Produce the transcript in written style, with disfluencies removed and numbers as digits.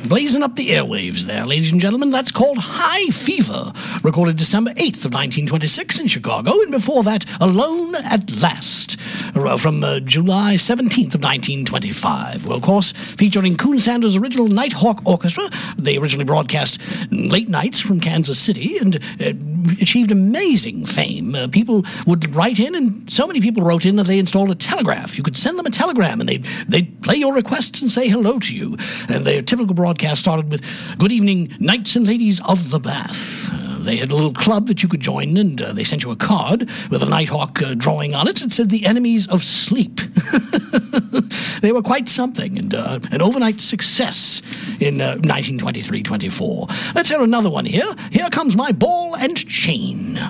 blazing up the airwaves there, ladies and gentlemen. That's called High Fever, recorded December 8th of 1926 in Chicago, and before that, Alone at Last, from July 17th of 1925. Well, of course, featuring Coon Sanders' original Nighthawk Orchestra. They originally broadcast late nights from Kansas City and achieved amazing fame. People would write in, and so many people wrote in that they installed a telegraph. You could send them a telegram, and they'd play your requests and say hello to you. And their typical broadcast started with, "Good evening, knights and ladies of the Bath." They had a little club that you could join, and they sent you a card with a Nighthawk drawing on it. It said, "The Enemies of Sleep." They were quite something, and an overnight success in 1923-24. Let's hear another one here. Here comes My Ball and Chain.